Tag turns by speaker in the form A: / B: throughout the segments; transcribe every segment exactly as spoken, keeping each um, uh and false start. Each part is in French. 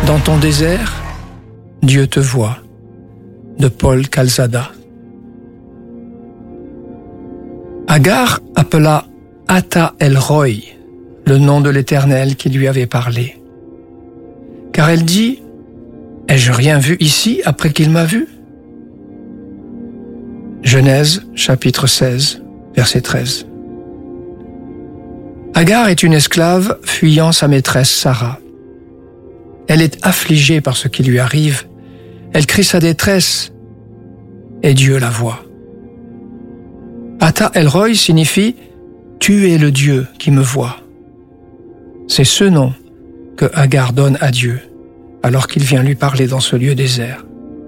A: Dans ton désert, Dieu te voit. De Paul Calzada. Agar appela Ata El Roi, le nom de l'Éternel qui lui avait parlé. Car elle dit, « Ai-je rien vu ici après qu'il m'a vu ?» Genèse, chapitre seize, verset treize. Agar est une esclave fuyant sa maîtresse Sarah. Elle est affligée par ce qui lui arrive. Elle crie sa détresse et Dieu la voit. Ata El Roi signifie « Tu es le Dieu qui me voit ». C'est ce nom que Agar donne à Dieu alors qu'il vient lui parler dans ce lieu désert.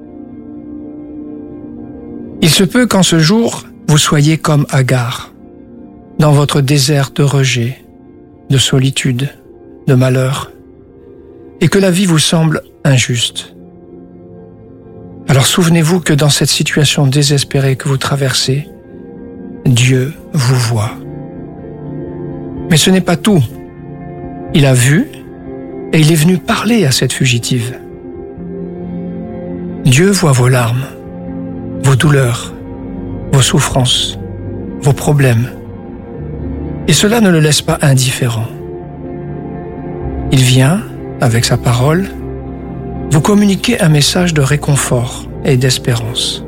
A: Il se peut qu'en ce jour, vous soyez comme Agar, dans votre désert de rejet, de solitude, de malheur, et que la vie vous semble injuste. Alors souvenez-vous que dans cette situation désespérée que vous traversez, Dieu vous voit. Mais ce n'est pas tout. Il a vu et il est venu parler à cette fugitive. Dieu voit vos larmes, vos douleurs, vos souffrances, vos problèmes. Et cela ne le laisse pas indifférent. Il vient, avec sa parole, vous communiquer un message de réconfort et d'espérance.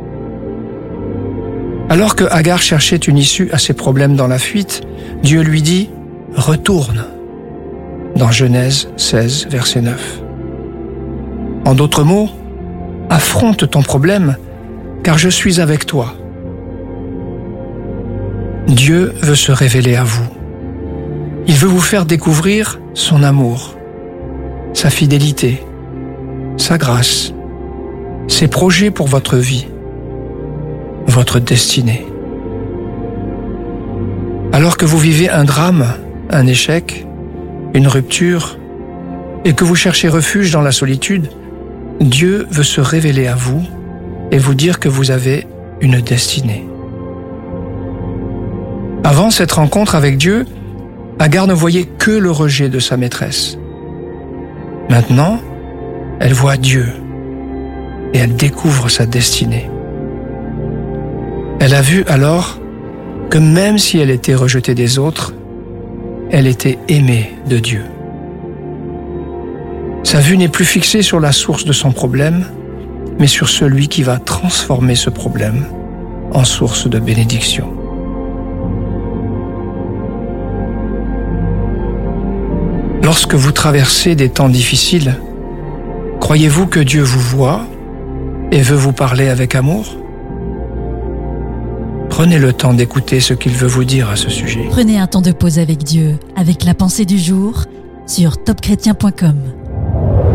A: Alors que Agar cherchait une issue à ses problèmes dans la fuite, Dieu lui dit « Retourne » dans Genèse seize, verset neuf. En d'autres mots, affronte ton problème, car je suis avec toi. Dieu veut se révéler à vous. Il veut vous faire découvrir son amour, sa fidélité, sa grâce, ses projets pour votre vie, votre destinée. Alors que vous vivez un drame, un échec, une rupture, et que vous cherchez refuge dans la solitude, Dieu veut se révéler à vous et vous dire que vous avez une destinée. Avant cette rencontre avec Dieu, Agar ne voyait que le rejet de sa maîtresse. Maintenant, elle voit Dieu et elle découvre sa destinée. Elle a vu alors que même si elle était rejetée des autres, elle était aimée de Dieu. Sa vue n'est plus fixée sur la source de son problème, mais sur celui qui va transformer ce problème en source de bénédiction. Lorsque vous traversez des temps difficiles, croyez-vous que Dieu vous voit et veut vous parler avec amour ? Prenez le temps d'écouter ce qu'il veut vous dire à ce sujet.
B: Prenez un temps de pause avec Dieu, avec la pensée du jour, sur top chrétien point com.